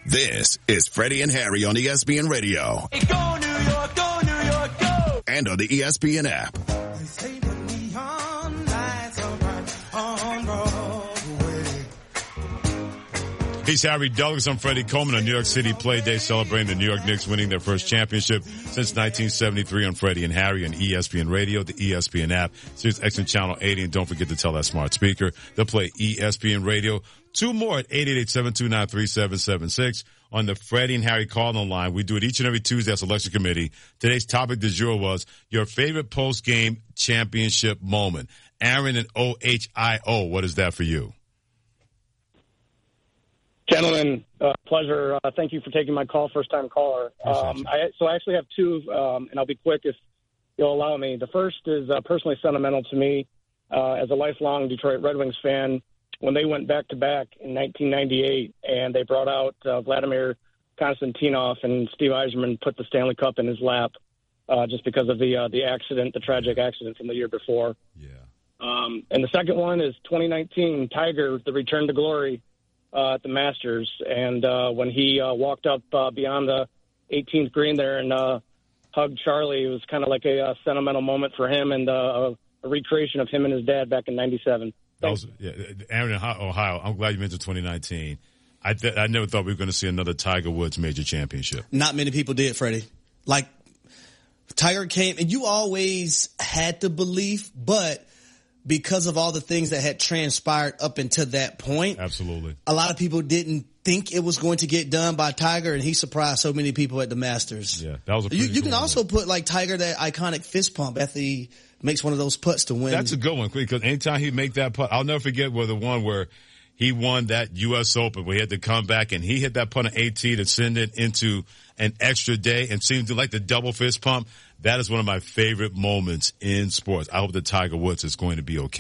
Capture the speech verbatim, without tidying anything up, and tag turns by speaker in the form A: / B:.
A: This is Freddie and Harry on E S P N Radio.
B: Hey, go New York, go New York, go!
A: And on the E S P N app.
C: He's Harry Douglas. I'm Freddie Coleman on New York City Play Day, celebrating the New York Knicks winning their first championship since nineteen seventy-three on Freddie and Harry on E S P N Radio, the E S P N app, Sirius X M Channel eighty, and don't forget to tell that smart speaker to play E S P N Radio. Two more at eight eight eight, seven two nine, three seven seven six on the Freddie and Harry call-in line. We do it each and every Tuesday as Selection Committee. Today's topic du jour was your favorite post-game championship moment. Aaron in O H I O, what is that for you?
D: Gentlemen, uh, pleasure. Uh, thank you for taking my call, first-time caller. Um, I, so I actually have two, um, and I'll be quick if you'll allow me. The first is uh, personally sentimental to me uh, as a lifelong Detroit Red Wings fan. When they went back-to-back in nineteen ninety-eight and they brought out uh, Vladimir Konstantinov and Steve Yzerman put the Stanley Cup in his lap uh, just because of the uh, the accident, the tragic accident from the year before.
C: Yeah.
D: Um, and the second one is twenty nineteen, Tiger, the return to glory. Uh, at the Masters, and uh, when he uh, walked up uh, beyond the eighteenth green there and uh, hugged Charlie, it was kind of like a uh, sentimental moment for him and uh, a recreation of him and his dad back in ninety-seven.
C: That was, yeah, Aaron in Ohio, I'm glad you mentioned twenty nineteen. I th- I never thought we were going to see another Tiger Woods major championship.
E: Not many people did, Freddie. Like, Tiger came, and you always had the belief, but because of all the things that had transpired up until that point.
C: Absolutely.
E: A lot of people didn't think it was going to get done by Tiger, and he surprised so many people at the Masters.
C: Yeah, that was a pretty
E: You, you
C: cool
E: can also
C: moment.
E: put, like, Tiger, that iconic fist pump after he makes one of those putts to win.
C: That's a good one, because anytime he make that putt, I'll never forget where the one where he won that U S Open where he had to come back and he hit that putt on eighteen to send it into an extra day and seemed to like the double fist pump. That is one of my favorite moments in sports. I hope that Tiger Woods is going to be okay.